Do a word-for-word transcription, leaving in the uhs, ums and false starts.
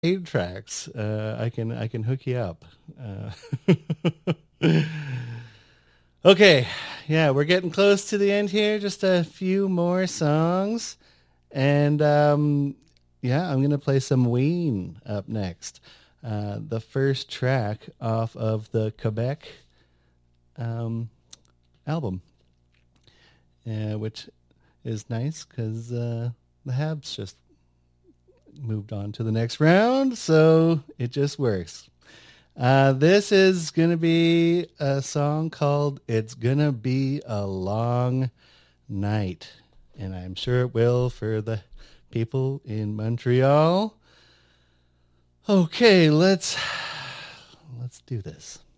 eight tracks. Uh, I can I can hook you up. Uh, okay, yeah, we're getting close to the end here. Just a few more songs, and um, yeah, I'm gonna play some Ween up next. Uh, the first track off of the Quebec um, album, uh, which is nice because uh, the Habs just moved on to the next round, so it just works. Uh, this is going to be a song called It's Gonna Be a Long Night, and I'm sure it will for the people in Montreal. Okay, let's let's do this.